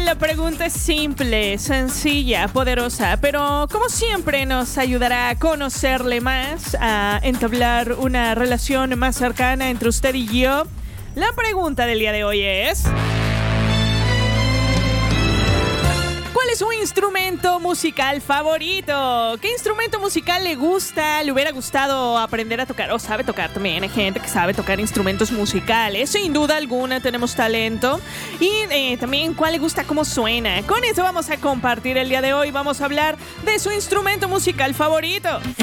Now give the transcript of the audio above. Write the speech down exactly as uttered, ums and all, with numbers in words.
la pregunta es simple, sencilla, poderosa, pero como siempre nos ayudará a conocerle más, a entablar una relación más cercana entre usted y yo. La pregunta del día de hoy es: ¿cuál es su instrumento musical favorito? ¿Qué instrumento musical le gusta? ¿Le hubiera gustado aprender a tocar? ¿O sabe tocar también? Hay gente que sabe tocar instrumentos musicales. Sin duda alguna tenemos talento. Y eh, también cuál le gusta, cómo suena. Con eso vamos a compartir el día de hoy. Vamos a hablar de su instrumento musical favorito.